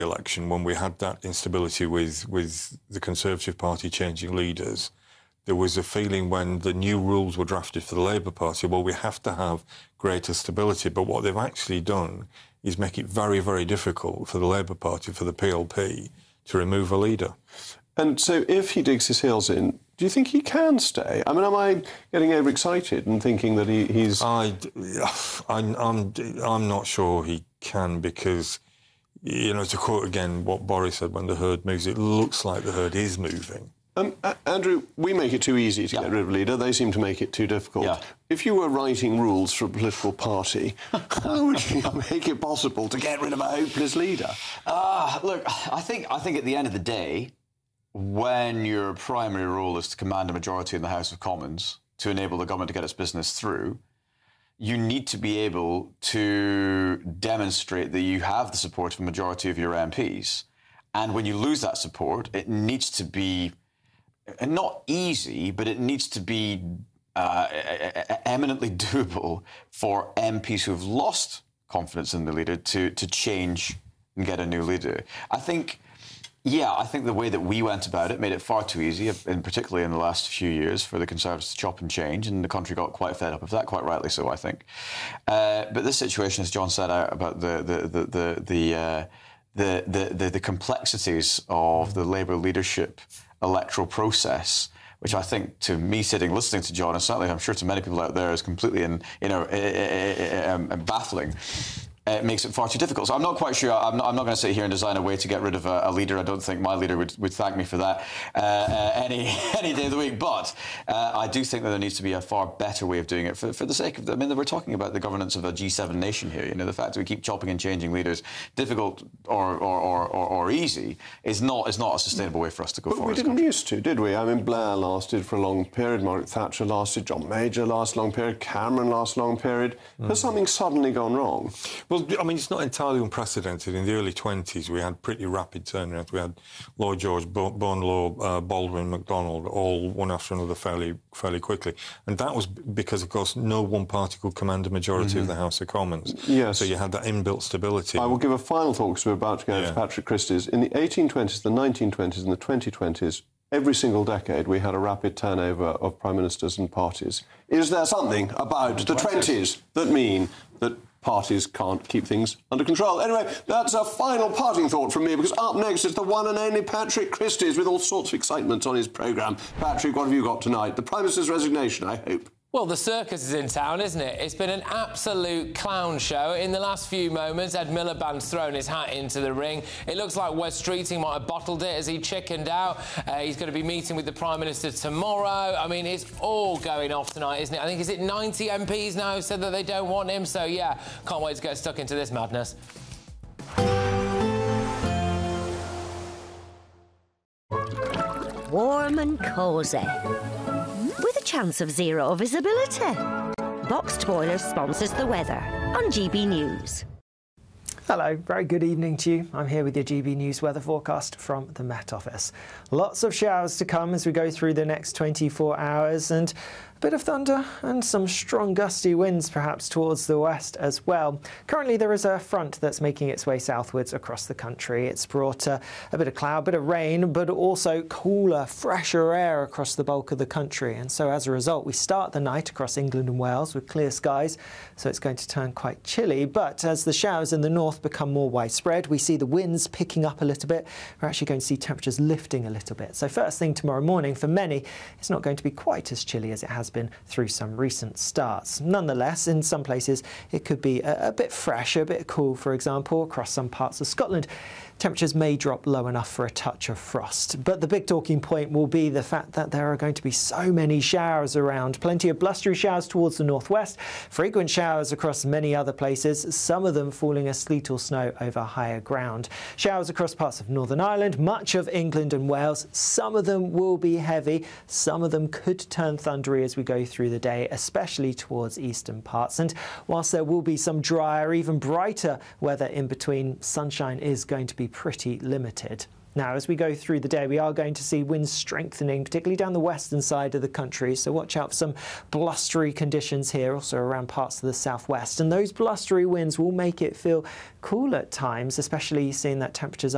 election, when we had that instability with the Conservative Party changing leaders, there was a feeling when the new rules were drafted for the Labour Party, well, we have to have greater stability. But what they've actually done is make it very, very difficult for the Labour Party, for the PLP, to remove a leader. And so if he digs his heels in, do you think he can stay? I mean, am I getting overexcited and thinking that he's... I'm not sure he can, because, you know, to quote again what Boris said, when the herd moves, it looks like the herd is moving. Andrew, we make it too easy to get rid of a leader. They seem to make it too difficult. Yeah. If you were writing rules for a political party, how would you make it possible to get rid of a hopeless leader? Look, I think at the end of the day, when your primary role is to command a majority in the House of Commons to enable the government to get its business through, you need to be able to demonstrate that you have the support of a majority of your MPs. And when you lose that support, it needs to be not easy, but it needs to be eminently doable for MPs who've lost confidence in the leader to change and get a new leader. I think the way that we went about it made it far too easy, and particularly in the last few years, for the Conservatives to chop and change, and the country got quite fed up of that, quite rightly so, I think. But this situation, as John said, about the complexities of the Labour leadership electoral process, which I think, to me, listening to John, and certainly I'm sure to many people out there, is completely baffling. It makes it far too difficult. So I'm not quite sure. I'm not going to sit here and design a way to get rid of a leader. I don't think my leader would thank me for that any day of the week. But I do think that there needs to be a far better way of doing it for the sake of... I mean, we're talking about the governance of a G7 nation here. You know, the fact that we keep chopping and changing leaders, difficult or easy, is not a sustainable way for us to go forward. We didn't used to, did we? I mean, Blair lasted for a long period, Margaret Thatcher lasted, John Major lasted a long period, Cameron lasted a long period. Has something suddenly gone wrong? Well, I mean, it's not entirely unprecedented. In the early 20s, we had pretty rapid turnarounds. We had Lloyd George, Bonelaw, Baldwin, MacDonald, all one after another fairly quickly. And that was because, of course, no one party could command a majority of the House of Commons. Yes. So you had that inbuilt stability. I will give a final thought, because we're about to go to Patrick Christys. In the 1820s, the 1920s and the 2020s, every single decade we had a rapid turnover of prime ministers and parties. Is there something about the 20s that mean that parties can't keep things under control? Anyway, that's a final parting thought from me, because up next is the one and only Patrick Christys with all sorts of excitement on his programme. Patrick, what have you got tonight? The Prime Minister's resignation, I hope. Well, the circus is in town, isn't it? It's been an absolute clown show. In the last few moments, Ed Miliband's thrown his hat into the ring. It looks like Wes Streeting might have bottled it as he chickened out. He's going to be meeting with the Prime Minister tomorrow. I mean, it's all going off tonight, isn't it? I think, is it 90 MPs now said that they don't want him? So, yeah, can't wait to get stuck into this madness. Warm and cosy, with a chance of zero visibility. Boxed Boiler sponsors the weather on GB News. Hello, very good evening to you. I'm here with your GB News weather forecast from the Met Office. Lots of showers to come as we go through the next 24 hours, and a bit of thunder and some strong gusty winds perhaps towards the west as well. Currently there is a front that's making its way southwards across the country. It's brought a bit of cloud, a bit of rain, but also cooler, fresher air across the bulk of the country. And so as a result, we start the night across England and Wales with clear skies, so it's going to turn quite chilly. But as the showers in the north become more widespread, we see the winds picking up a little bit. We're actually going to see temperatures lifting a little bit. So first thing tomorrow morning, for many, it's not going to be quite as chilly as it has been through some recent starts. Nonetheless, in some places it could be a bit fresh, a bit cool, for example, across some parts of Scotland. Temperatures may drop low enough for a touch of frost. But the big talking point will be the fact that there are going to be so many showers around. Plenty of blustery showers towards the northwest, frequent showers across many other places, some of them falling as sleet or snow over higher ground. Showers across parts of Northern Ireland, much of England and Wales. Some of them will be heavy, some of them could turn thundery as we go through the day, especially towards eastern parts. And whilst there will be some drier, even brighter weather in between, sunshine is going to be pretty limited. Now, as we go through the day, we are going to see winds strengthening, particularly down the western side of the country. So watch out for some blustery conditions here, also around parts of the southwest. And those blustery winds will make it feel cool at times, especially seeing that temperatures